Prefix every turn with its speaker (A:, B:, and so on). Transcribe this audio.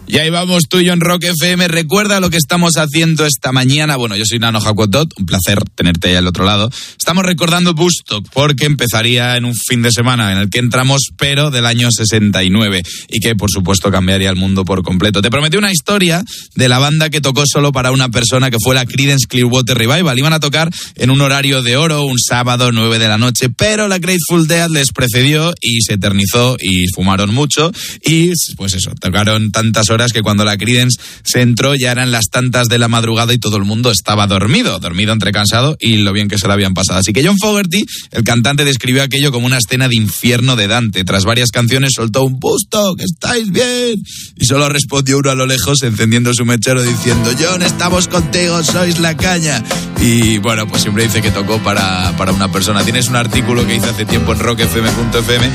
A: Y ahí vamos tú y yo en Rock FM. Recuerda lo que estamos haciendo esta mañana. Bueno, yo soy Nano Hakuotot, un placer tenerte ahí al otro lado. Estamos recordando Woodstock porque empezaría en un fin de semana en el que entramos, pero del año 69, y que por supuesto cambiaría el mundo por completo. Te prometí una historia de la banda que tocó solo para una persona, que fue la Creedence Clearwater Revival. Iban a tocar en un horario de oro, un sábado 9 de la noche, pero la Grateful Dead les precedió y se eternizó y fumaron mucho, y pues eso, tocaron tantas horas que cuando la Creedence se entró ya eran las tantas de la madrugada y todo el mundo estaba dormido entre cansado y lo bien que se la habían pasado. Así que John Fogerty, el cantante, describió aquello como una escena de infierno de Dante. Tras varias canciones soltó un "Woodstock, ¿estáis bien?" y solo respondió uno a lo lejos encendiendo su mechero diciendo: "John, estamos contigo, sois la caña". Y bueno, pues siempre dice que tocó para una persona. Tienes un artículo que hice hace tiempo en rockfm.fm